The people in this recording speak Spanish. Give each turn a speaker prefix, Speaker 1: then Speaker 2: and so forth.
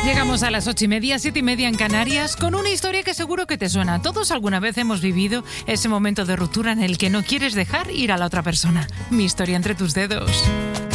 Speaker 1: Llegamos a las 8:30, 7:30 en Canarias, con una historia que seguro que te suena. Todos alguna vez hemos vivido ese momento de ruptura en el que no quieres dejar ir a la otra persona. Mi historia entre tus dedos.